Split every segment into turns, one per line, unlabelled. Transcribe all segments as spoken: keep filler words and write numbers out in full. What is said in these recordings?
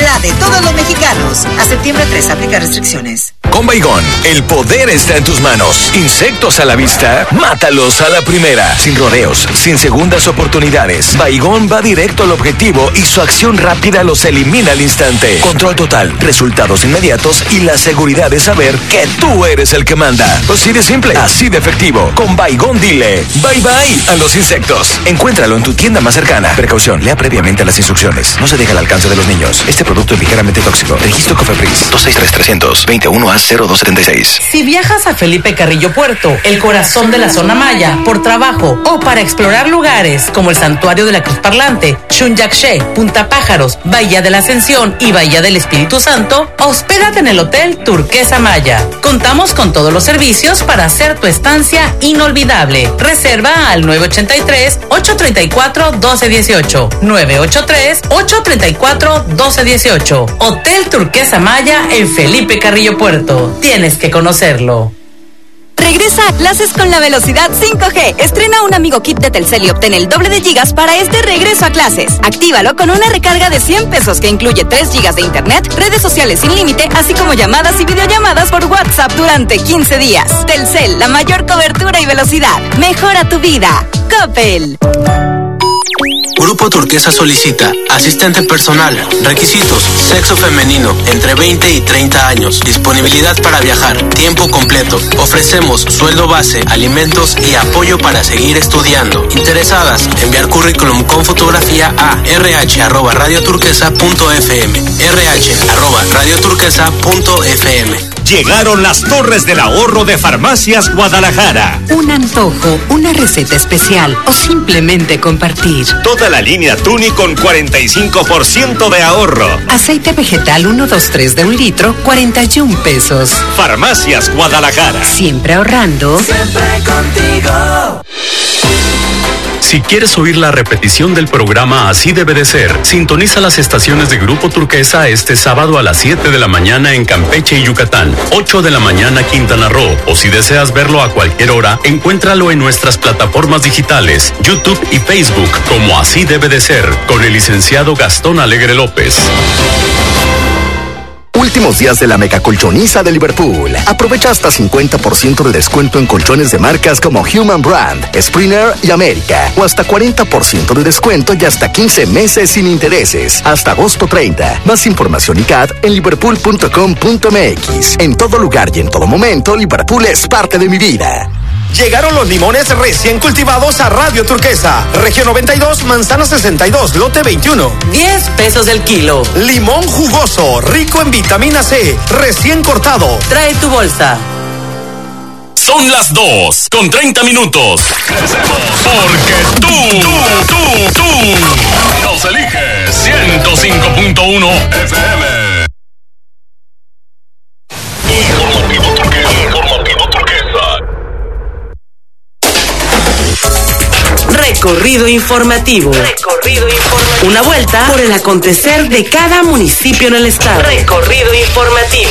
Navidad de todos los mexicanos. A septiembre tres, aplica restricciones.
Con Baygon, el poder está en tus manos. Insectos a la vista, mátalos a la primera. Sin rodeos, sin segundas oportunidades. Baygon va directo al objetivo y su acción rápida los elimina al instante. Control total, resultados inmediatos y la seguridad de saber que tú eres el que manda. Así de simple, así de efectivo. Con Baygon dile bye bye a los insectos. Encuéntralo en tu tienda más cercana. Precaución, lea previamente las instrucciones. No se deja al alcance de los niños. Este producto es ligeramente tóxico. Registro Cofepris dos seis tres tres cero cero veintiuno A cero dos siete seis.
Si viajas a Felipe Carrillo Puerto, el corazón de la zona maya, por trabajo o para explorar lugares como el Santuario de la Cruz Parlante, Chunyakshe, Punta Pájaros, Bahía de la Ascensión y Bahía del Espíritu Santo, hospédate en el Hotel Turquesa Maya. Contamos con todos los servicios para hacer tu estancia inolvidable. Reserva al nueve ocho tres, ocho tres cuatro, uno dos uno ocho. nueve ocho tres, ocho tres cuatro, uno dos uno ocho. Hotel Turquesa Maya en Felipe Carrillo Puerto. Tienes que conocerlo.
Regresa a clases con la velocidad cinco G. Estrena un amigo kit de Telcel y obtén el doble de gigas para este regreso a clases. Actívalo con una recarga de cien pesos que incluye tres gigas de internet, redes sociales sin límite, así como llamadas y videollamadas por WhatsApp durante quince días. Telcel, la mayor cobertura y velocidad. Mejora tu vida. Coppel.
Grupo Turquesa solicita asistente personal, requisitos, sexo femenino, entre veinte y treinta años, disponibilidad para viajar, tiempo completo. Ofrecemos sueldo base, alimentos y apoyo para seguir estudiando. Interesadas, enviar currículum con fotografía a rh arroba radioturquesa punto fm, rh arroba radioturquesa punto fm.
Llegaron las Torres del Ahorro de Farmacias Guadalajara.
Un antojo, una receta especial o simplemente compartir.
Toda la línea Tuni con cuarenta y cinco por ciento de ahorro.
Aceite vegetal uno dos tres de un litro, cuarenta y un pesos.
Farmacias Guadalajara.
Siempre ahorrando.
Siempre contigo.
Si quieres oír la repetición del programa Así Debe de Ser, sintoniza las estaciones de Grupo Turquesa este sábado a las siete de la mañana en Campeche y Yucatán, ocho de la mañana Quintana Roo, o si deseas verlo a cualquier hora, encuéntralo en nuestras plataformas digitales, YouTube y Facebook, como Así Debe de Ser, con el licenciado Gastón Alegre López.
Últimos días de la mega colchoniza de Liverpool. Aprovecha hasta cincuenta por ciento de descuento en colchones de marcas como Human Brand, Springer y América. O hasta cuarenta por ciento de descuento y hasta quince meses sin intereses. Hasta agosto treinta. Más información y C A D en liverpool punto com punto m x. En todo lugar y en todo momento, Liverpool es parte de mi vida.
Llegaron los limones recién cultivados a Radio Turquesa. Región noventa y dos, Manzana sesenta y dos, lote veintiuno.
diez pesos el kilo.
Limón jugoso, rico en vitamina C, recién cortado.
Trae tu bolsa.
Son las dos, con treinta minutos. Crecemos porque tú, tú, tú, tú nos eliges ciento cinco punto uno F M. Informativo Turquesa. Informativo Turquesa.
Recorrido informativo. Recorrido informativo. Una vuelta por el acontecer de cada municipio en el estado. Recorrido informativo.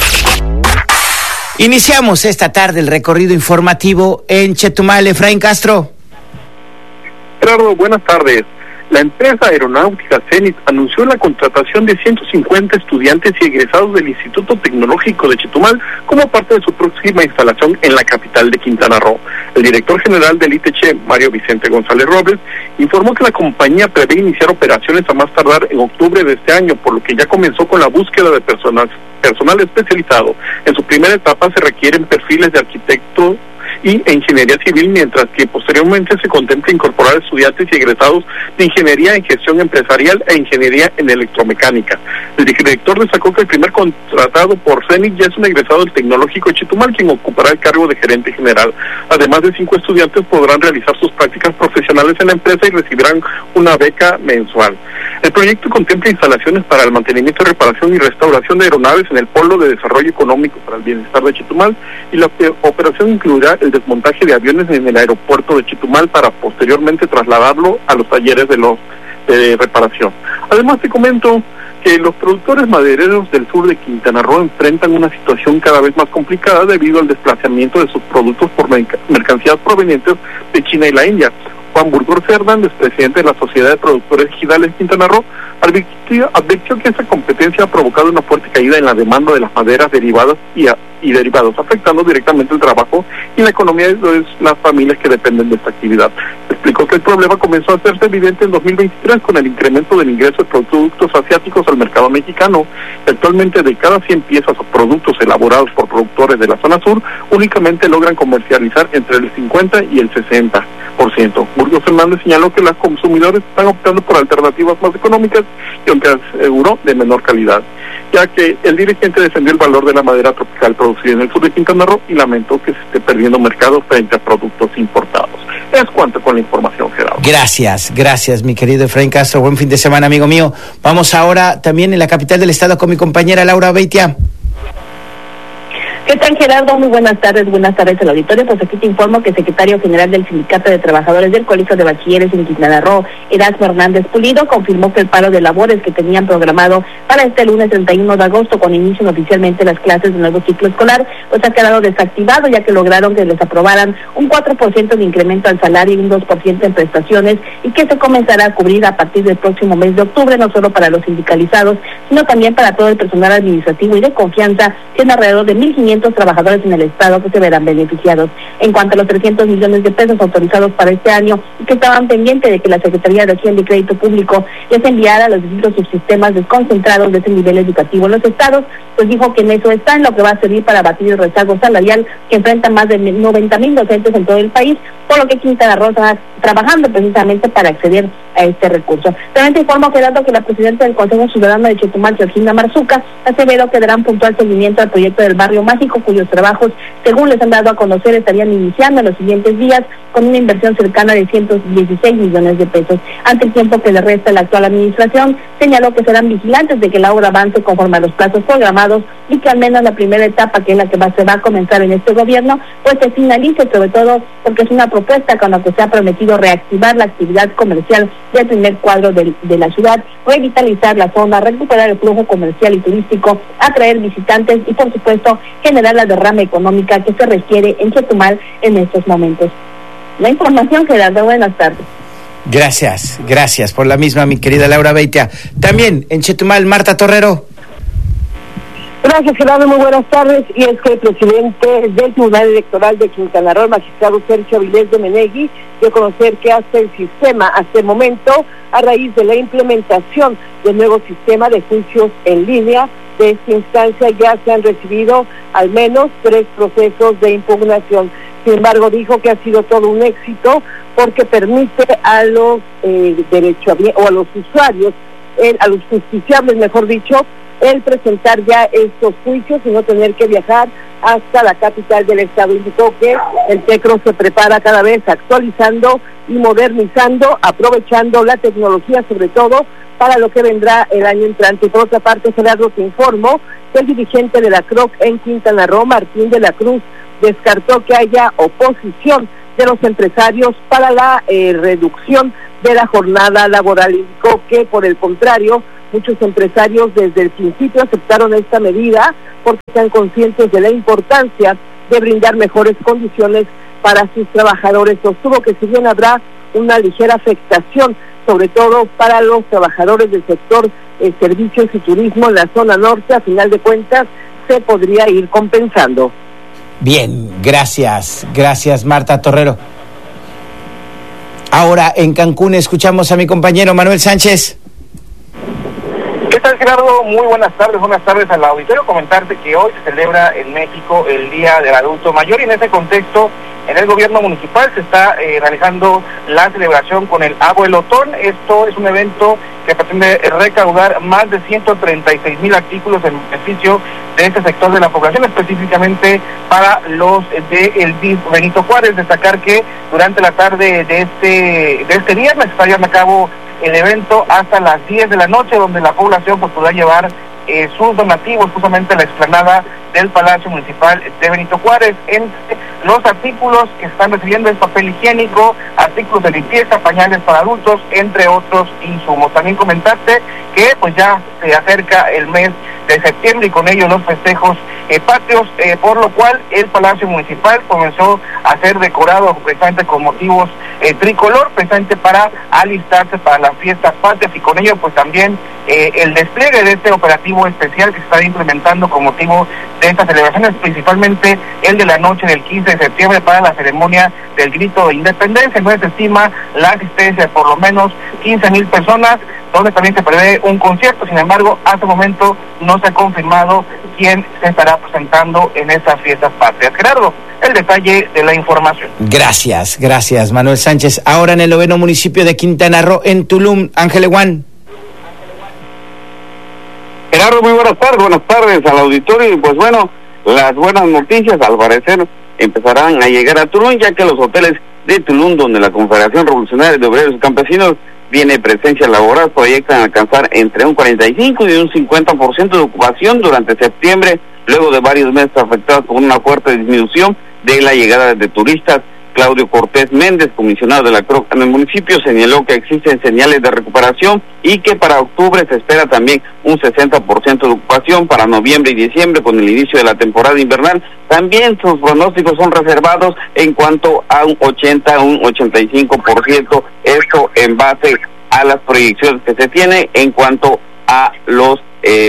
Iniciamos esta tarde el recorrido informativo en Chetumal. Efraín Castro.
Gerardo, buenas tardes. La empresa aeronáutica Zenit anunció la contratación de ciento cincuenta estudiantes y egresados del Instituto Tecnológico de Chetumal como parte de su próxima instalación en la capital de Quintana Roo. El director general del I T C, Mario Vicente González Robles, informó que la compañía prevé iniciar operaciones a más tardar en octubre de este año, por lo que ya comenzó con la búsqueda de personal, personal especializado. En su primera etapa se requieren perfiles de arquitecto y ingeniería civil, mientras que posteriormente se contempla incorporar estudiantes y egresados de ingeniería en gestión empresarial e ingeniería en electromecánica. El director destacó que el primer contratado por Zenit ya es un egresado del Tecnológico de Chetumal, quien ocupará el cargo de gerente general. Además de cinco estudiantes podrán realizar sus prácticas profesionales en la empresa y recibirán una beca mensual. El proyecto contempla instalaciones para el mantenimiento, reparación y restauración de aeronaves en el Polo de Desarrollo Económico para el Bienestar de Chetumal, y la operación incluirá el desmontaje de aviones en el aeropuerto de Chetumal para posteriormente trasladarlo a los talleres de los de reparación. Además te comento que los productores madereros del sur de Quintana Roo enfrentan una situación cada vez más complicada debido al desplazamiento de sus productos por mercancías provenientes de China y la India. Juan Burgos Hernández, presidente de la Sociedad de Productores Ejidales Quintana Roo, advirtió, advirtió que esta competencia ha provocado una fuerte caída en la demanda de las maderas derivadas y, a, y derivados, afectando directamente el trabajo y la economía de las familias que dependen de esta actividad. Explicó que el problema comenzó a hacerse evidente en dos mil veintitrés con el incremento del ingreso de productos asiáticos al mercado mexicano. Actualmente, de cada cien piezas o productos elaborados por productores de la zona sur, únicamente logran comercializar entre el cincuenta y el sesenta por ciento. Burgos Hernández señaló que los consumidores están optando por alternativas más económicas y, aunque aseguró, de menor calidad, ya que el dirigente defendió el valor de la madera tropical producida en el sur de Quintana Roo y lamentó que se esté perdiendo mercado frente a productos importados. Es cuanto con la información, Gerardo.
Gracias, gracias, mi querido Efraín Castro. Buen fin de semana, amigo mío. Vamos ahora también en la capital del estado con mi compañera Laura Beitia.
¿Qué tal, Gerardo? Muy buenas tardes, buenas tardes al auditorio. Pues aquí te informo que el secretario general del Sindicato de Trabajadores del Colegio de Bachilleres en Quintana Roo, Erasmo Hernández Pulido, confirmó que el paro de labores que tenían programado para este lunes treinta y uno de agosto, cuando inician oficialmente las clases del nuevo ciclo escolar, pues ha quedado desactivado, ya que lograron que les aprobaran un cuatro por ciento de incremento al salario y un dos por ciento en prestaciones, y que se comenzará a cubrir a partir del próximo mes de octubre, no solo para los sindicalizados, sino también para todo el personal administrativo y de confianza, que es alrededor de mil quinientos trabajadores en el estado que se verán beneficiados. En cuanto a los trescientos millones de pesos autorizados para este año y que estaban pendientes de que la Secretaría de Hacienda y Crédito Público les enviara a los distintos subsistemas desconcentrados de ese nivel educativo en los estados, pues dijo que en eso está, en lo que va a servir para abatir el rezago salarial que enfrentan más de noventa mil docentes en todo el país, por lo que Quintana Roo está trabajando precisamente para acceder a este recurso. También te informo, Gerardo, que la presidenta del Consejo Ciudadano de Chetumal, Georgina Marzuca, aseveró que darán puntual seguimiento al proyecto del Barrio Mágico, cuyos trabajos, según les han dado a conocer, estarían iniciando en los siguientes días con una inversión cercana de ciento dieciséis millones de pesos. Ante el tiempo que le resta a la actual administración, señaló que serán vigilantes de que la obra avance conforme a los plazos programados y que al menos la primera etapa, que es la que va, se va a comenzar en este gobierno, pues se finalice, sobre todo porque es una propuesta con la que se ha prometido reactivar la actividad comercial del primer cuadro de, de la ciudad, revitalizar la zona, recuperar el flujo comercial y turístico, atraer visitantes y, por supuesto, generar la derrama económica que se requiere en Chetumal en estos momentos. La información, Gerardo, buenas tardes.
Gracias, gracias por la misma, mi querida Laura Beitia. También en Chetumal, Marta Torrero.
Gracias, Gerardo, muy buenas tardes. Y es que el presidente del Tribunal Electoral de Quintana Roo, el magistrado Sergio Avilés de Menegui, dio a conocer que hasta el sistema, hasta el momento, a raíz de la implementación del nuevo sistema de juicios en línea, de esta instancia ya se han recibido al menos tres procesos de impugnación. Sin embargo, dijo que ha sido todo un éxito porque permite a los eh, derechohabientes o a los usuarios, eh, a los justiciables, mejor dicho, el presentar ya estos juicios y no tener que viajar hasta la capital del estado. Indicó que el TECRO se prepara cada vez actualizando y modernizando, aprovechando la tecnología, sobre todo para lo que vendrá el año entrante. Y por otra parte, Gerardo, te informo que el dirigente de la C R O C en Quintana Roo, Martín de la Cruz, descartó que haya oposición de los empresarios para la eh, reducción de la jornada laboral. Indicó que, por el contrario, muchos empresarios desde el principio aceptaron esta medida porque están conscientes de la importancia de brindar mejores condiciones para sus trabajadores. Sostuvo que si bien habrá una ligera afectación, sobre todo para los trabajadores del sector eh, servicios y turismo en la zona norte, a final de cuentas se podría ir compensando.
Bien, gracias, gracias Marta Torrero. Ahora en Cancún escuchamos a mi compañero Manuel Sánchez.
¿Qué tal, Gerardo? Muy buenas tardes, buenas tardes al auditorio. Comentarte que hoy se celebra en México el Día del Adulto Mayor y en ese contexto, en el gobierno municipal se está eh, realizando la celebración con el Abuelotón. Esto es un evento que pretende recaudar más de ciento treinta y seis mil artículos en beneficio de este sector de la población, específicamente para los de el D I F Benito Juárez. Destacar que durante la tarde de este de este viernes está llevando a cabo el evento hasta las diez de la noche, donde la población pues podrá llevar eh, sus donativos justamente a la explanada del Palacio Municipal de Benito Juárez. Entre los artículos que están recibiendo es papel higiénico, artículos de limpieza, pañales para adultos, entre otros insumos. También comentarte que pues ya se acerca el mes de septiembre y con ello los festejos eh, patios, eh, por lo cual el Palacio Municipal comenzó a ser decorado precisamente con motivos eh, tricolor, precisamente para alistarse para las fiestas patrias, y con ello pues también eh, el despliegue de este operativo especial que se está implementando con motivo de estas celebraciones, principalmente el de la noche del quince de septiembre para la ceremonia del grito de independencia, en donde se estima la asistencia de por lo menos quince mil personas, donde también se prevé un concierto. Sin embargo, hasta el momento no se ha confirmado quién se estará presentando en estas fiestas patrias. Gerardo, el detalle de la información.
Gracias, gracias, Manuel Sánchez. Ahora en el noveno municipio de Quintana Roo, en Tulum, Ángel Eguán.
Gerardo, muy buenas tardes, buenas tardes al auditorio. Y pues bueno, las buenas noticias al parecer empezarán a llegar a Tulum, ya que los hoteles de Tulum, donde la Confederación Revolucionaria de Obreros y Campesinos tiene presencia laboral, proyectan alcanzar entre un cuarenta y cinco y un cincuenta por ciento de ocupación durante septiembre, luego de varios meses afectados por una fuerte disminución de la llegada de turistas. Claudio Cortés Méndez, comisionado de la C R O C en el municipio, señaló que existen señales de recuperación y que para octubre se espera también un sesenta por ciento de ocupación. Para noviembre y diciembre, con el inicio de la temporada invernal, también sus pronósticos son reservados en cuanto a un ochenta, un ochenta y cinco por ciento, esto en base a las proyecciones que se tiene en cuanto a los eh,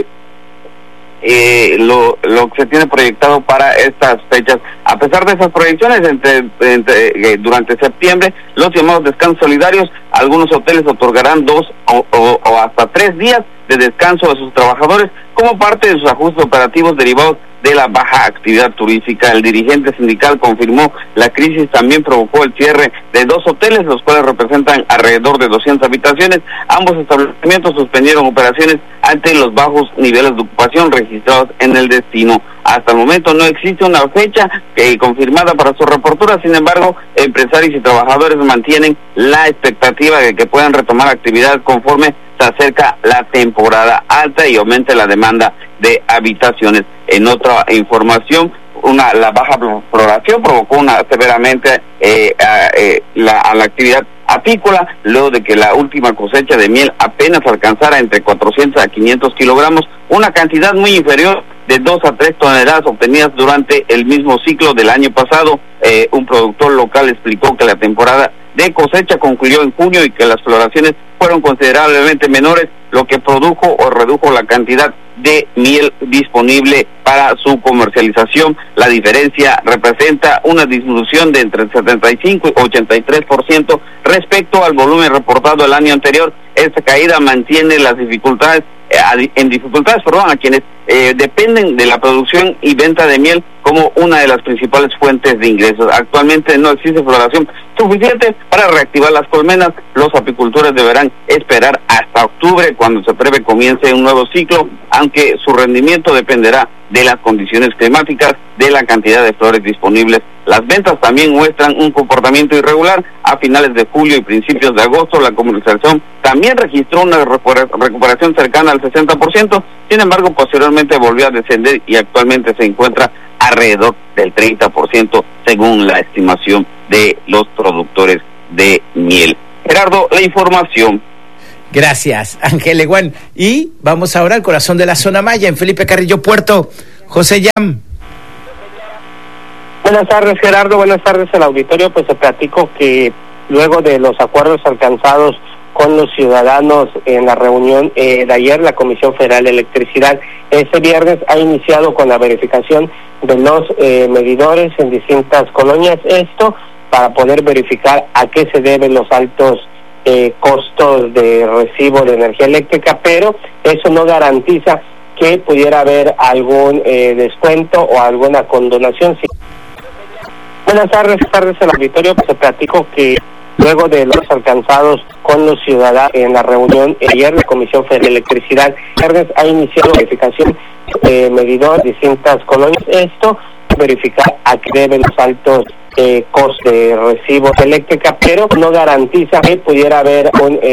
Eh, lo, lo que se tiene proyectado para estas fechas. A pesar de esas proyecciones, entre, entre eh, durante septiembre, los llamados descansos solidarios, algunos hoteles otorgarán dos o, o, o hasta tres días de descanso a sus trabajadores como parte de sus ajustes operativos derivados de la baja actividad turística. El dirigente sindical confirmó la crisis también provocó el cierre de dos hoteles, los cuales representan alrededor de doscientas habitaciones. Ambos establecimientos suspendieron operaciones ante los bajos niveles de ocupación registrados en el destino. Hasta el momento no existe una fecha eh, confirmada para su reapertura. Sin embargo, empresarios y trabajadores mantienen la expectativa de que puedan retomar actividad conforme se acerca la temporada alta y aumente la demanda de habitaciones. En otra información, una la baja floración provocó una severamente eh, a, eh, la, a la actividad apícola, luego de que la última cosecha de miel apenas alcanzara entre cuatrocientos a quinientos kilogramos, una cantidad muy inferior de dos a tres toneladas obtenidas durante el mismo ciclo del año pasado. Eh, un productor local explicó que la temporada de cosecha concluyó en junio y que las floraciones fueron considerablemente menores, lo que produjo o redujo la cantidad de miel disponible para su comercialización. La diferencia representa una disminución de entre setenta y cinco y ochenta y tres por ciento respecto al volumen reportado el año anterior. Esta caída mantiene las dificultades eh, en dificultades, perdón, a quienes eh, dependen de la producción y venta de miel como una de las principales fuentes de ingresos. Actualmente no existe floración suficiente para reactivar las colmenas. Los apicultores deberán esperar hasta octubre, cuando se prevé comience un nuevo ciclo, aunque su rendimiento dependerá de las condiciones climáticas, de la cantidad de flores disponibles. Las ventas también muestran un comportamiento irregular. A finales de julio y principios de agosto, la comercialización también registró una recuperación cercana al sesenta por ciento, sin embargo, posteriormente volvió a descender y actualmente se encuentra alrededor del treinta por ciento, según la estimación de los productores de miel. Gerardo, la información.
Gracias, Ángel Eguán. Y vamos ahora al corazón de la zona maya, en Felipe Carrillo Puerto. José Yam.
Buenas tardes, Gerardo. Buenas tardes al auditorio. Pues te platico que luego de los acuerdos alcanzados con los ciudadanos en la reunión eh, de ayer, la Comisión Federal de Electricidad este viernes ha iniciado con la verificación de los eh, medidores en distintas colonias. Esto para poder verificar a qué se deben los altos eh, costos de recibo de energía eléctrica, pero eso no garantiza que pudiera haber algún eh, descuento o alguna condonación. Buenas tardes, tardes al auditorio. Pues te platico que luego de los alcanzados con los ciudadanos en la reunión de ayer, la Comisión Federal de Electricidad ha iniciado la verificación de medidores de distintas colonias. Esto verificar a qué deben los altos eh, costos de recibo de eléctrica, pero no garantiza que pudiera haber un eh,